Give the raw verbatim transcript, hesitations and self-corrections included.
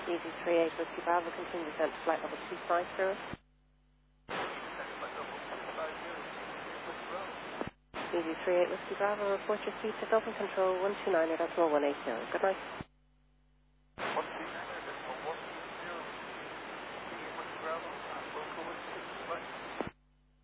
Easy three eight Whiskey Bravo, continue descent to flight level two five zero. Easy three eight Whiskey Bravo, report your seat to open control one two nine eight decimal one eight zero. Good night.